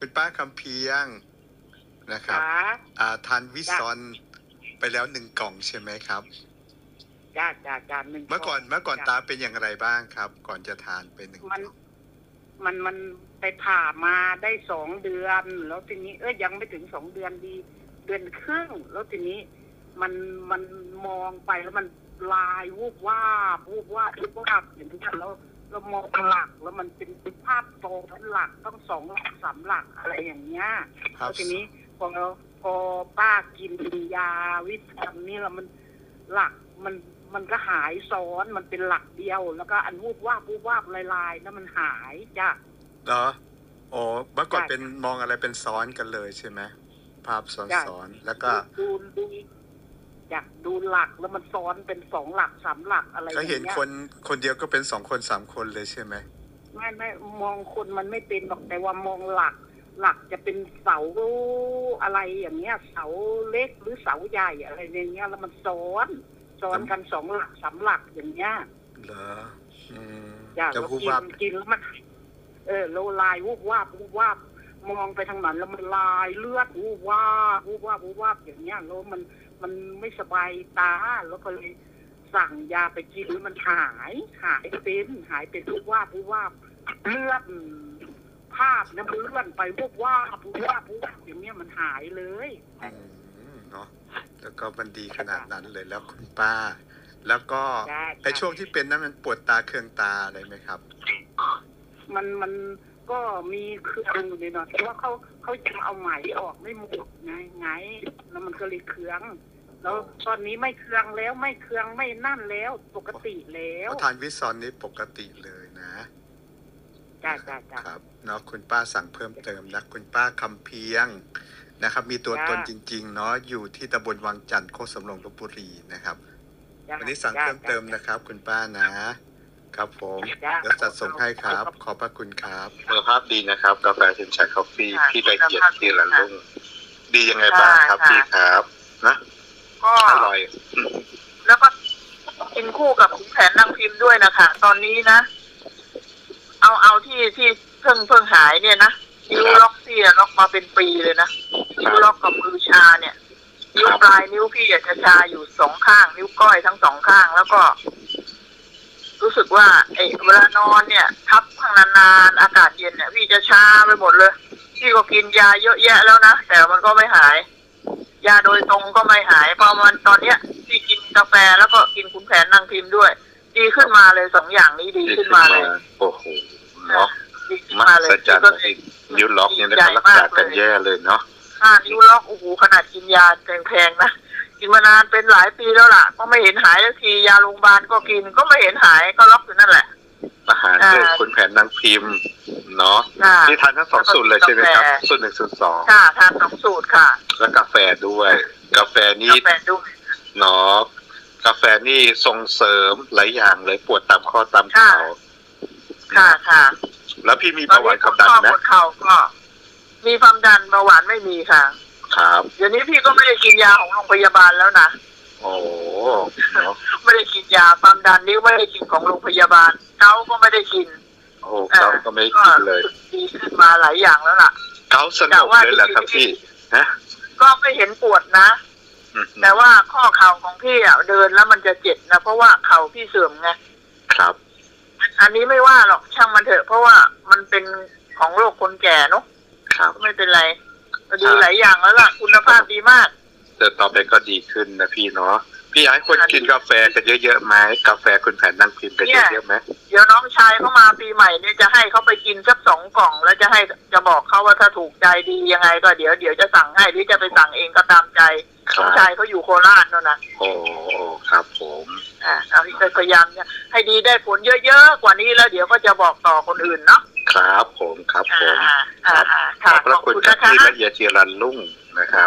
คุณป้าคำเพียงนะครับทานวิซอนไปแล้ว1 กล่องใช่ไหมครับจ้าหนึ่งเมื่อก่อนตาเป็นอย่างไรบ้างครับก่อนจะทานไป1 กล่องมันไปผ่ามาได้2 เดือนแล้วทีนี้ยังไม่ถึง2 เดือนดีเดือนครึ่งแล้วทีนี้มันมองไปแล้วมันลายวูบวาบอย่างนี้แล้วเรามองหลักแล้วมันเป็นภาพโตทั้งหลักต้อง2 หลัก3 หลักอะไรอย่างเงี้ยแล้วทีนี้พอป้ากินยาวิตามินนี่แล้วมันหลักมันก็หายซ้อนมันเป็นหลักเดียวแล้วก็อันวูบวาบลายๆนั่นมันหายจ้ะเหรอโอ้เมื่อก่อนเป็นมองอะไรเป็นซ้อนกันเลยใช่ไหมภาพซ้อนแล้วก็อยากดูหลักแล้วมันซ้อนเป็น2 หลัก3 หลักอะไรอย่างเงี้ยก็เห็นคนเดียวก็เป็น2 คน3 คนเลยใช่ไหมไม่มองคนมันไม่เป็นหรอกแต่ว่ามองหลักจะเป็นเสาอะไรอย่างเงี้ยเสาเล็กหรือเสาใหญ่อะไรอย่างเงี้ยแล้วมันซ้อนกัน2 หลัก3 หลักอย่างเงี้ยเหรอจะกินแล้วมันโลลายวูบวาบมองไปทางนั้นแล้วมันลายเลือดวูบวาบอย่างเงี้ยแล้วมันไม่สบายตาแล้วก็เลยสั่งยาไปกินแล้วมันหายเป็นวูบวาบเลือดภาพเนี่ยมันเลื่อนไปวูบวาบอย่างเงี้ยมันหายเลยเนาะแล้วก็มันดีขนาดนั้นเลยแล้วคุณป้าแล้วก็ไอ้ช่วงที่เป็นนั้นมันปวดตาเคืองตาอะไรไหมครับมันก็มีเครื่องอยู่ในนั้นเพราะว่าเขาจะเอาไหมออกไม่หมดไงแล้วมันก็เลยเคืองแล้วตอนนี้ไม่เคืองแล้วไม่เคืองไม่นั่นแล้วปกติแล้วทานวิซอนนี้ปกติเลยนะจ้าครับเนาะคุณป้าสั่งเพิ่มเติมนะคุณป้าคำเพียงนะครับมีตัวตนจริงๆเนาะอยู่ที่ตำบลวังจันทร์โคกสำโรงลพบุรีนะครับวันนี้สั่งเพิ่มเติมนะครับคุณป้านะครับผมเดี๋ยวจัดส่งให้ครับขอบพระคุณครับคุณภาพดีนะครับกาแฟเซนชัยคอฟฟี่พี่ละเอียดที่ละลุ่งดียังไงบ้างครับพี่ครับนะก็อร่อยแล้วก็กินคู่กับขุนแผนนางพิมพ์ด้วยนะคะตอนนี้นะเอาที่เพิ่งหายเนี่ยนะนิ้วล็อกพี่ล็อกมาเป็นปีเลยนะนิ้วล็อกกับมือชาเนี่ยนิ้วปลายนิ้วพี่จะชาอยู่2 ข้างนิ้วก้อยทั้ง2 ข้างแล้วก็รู้สึกว่าเวลานอนเนี่ยทับข้างนานๆอากาศเย็นเนี่ยพี่จะชาไปหมดเลยพี่ก็กินยาเยอะแยะแล้วนะแต่มันก็ไม่หายยาโดยตรงก็ไม่หายพอมันตอนเนี้ยพี่กินกาแฟแล้วก็กินขุนแผนนางพิมพ์ด้วยดีขึ้นมาเลย2 อย่างนี้ดีขึ้นมาเลยโอ้โหเนาะมาเลยนิ้วล็อกเนี่ยนะรักษากันแย่เลยเนาะนิ้วล็อกโอ้โหขนาดกินยาแพงๆนะกินมานานเป็นหลายปีแล้วล่ะก็ไม่เห็นหายสักทียาโรงพยาบาลก็กินก็ไม่เห็นหายก็ล็อกอยู่นั่นแหละอาหารคือขุนแผนนางพิมพ์เนาะที่ทานทั้ง2 สูตรเลยใช่ไหมครับสูตร1สูตร2 ค่ะทาน2 สูตรค่ะแล้วกาแฟด้วยกาแฟนี่เนาะกาแฟนี่ส่งเสริมหลายอย่างเลยปวดตามข้อตามเข่าค่ะแล้วพี่มีเบาหวานความดันไหมเข่าก็มีความดันเบาหวานไม่มีค่ะครับเดี๋ยวนี้พี่ก็ไม่ได้กินยาของโรงพยาบาลแล้วนะโอ้ไม่ได้กินยาความดันนิ้วไม่ได้กินของโรงพยาบาลเกาก็ไม่ได้กินโอ้เกาก็ไม่กินเลยดีขึ้นมาหลายอย่างแล้วล่ะเกาสงบเลยแหละครับพี่นะก็ไม่เห็นปวดนะแต่ว่าข้อเข่าของพี่เดินแล้วมันจะเจ็บนะเพราะว่าเข่าพี่เสื่อมไงครับอันนี้ไม่ว่าหรอกช่างมันเถอะเพราะว่ามันเป็นของโรคคนแก่เนาะไม่เป็นไรดีหลายอย่างแล้วล่ะคุณภาพดีมากแต่ต่อไปก็ดีขึ้นนะพี่เนาะพี่อยากให้คนกินกาแฟกันเยอะๆไหมกาแฟคุณแผนนางพิมพ์กันเยอะๆไหมเดี๋ยวน้องชายเขามาปีใหม่เนี่ยจะให้เขาไปกินสัก2 กล่องแล้วจะบอกเขาว่าถ้าถูกใจดียังไงก็เดี๋ยวจะสั่งให้หรือจะไปสั่งเองก็ตามใจน้องชายเขาอยู่โคราชนั่นนะโอ้ครับผมเอาที่พยายามให้ดีได้ผลเยอะๆกว่านี้แล้วเดี๋ยวก็จะบอกต่อคนอื่นเนาะครับผมขอบพระคุณที่ละเอียดที่รันลุ่งนะครับ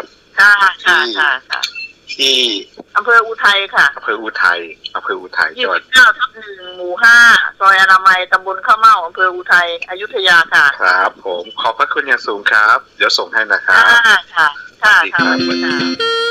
ที่อำเภออุทัยค่ะอำเภออุทัยจังหวัด29/1 หมู่ 5ซอยอนามัยตำบลข้าวเม่าอำเภออุทัยอยุธยาค่ะครับผมขอบพระคุณอย่างสูงครับเดี๋ยวส่งให้นะครับค่ะ